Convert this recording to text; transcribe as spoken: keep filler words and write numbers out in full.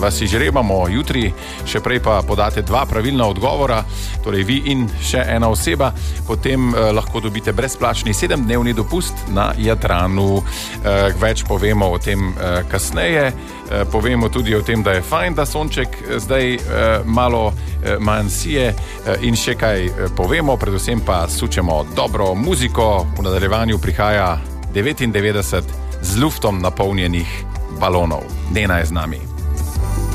vas izžrebamo jutri, še prej pa podate dva pravilna odgovora, torej vi in še ena oseba, potem eh, lahko dobite brezplačni sedemdnevni dopust na Jadranu. Eh, več povemo o tem eh, kasneje, eh, povemo tudi o tem, da je fajn, da sonček zdaj eh, malo eh, manj sije eh, in še kaj eh, povemo, predvsem pa sučemo dobro muziko. V nadaljevanju prihaja devetindevetdeset z luftom napolnjenih balonov. Nena je z nami.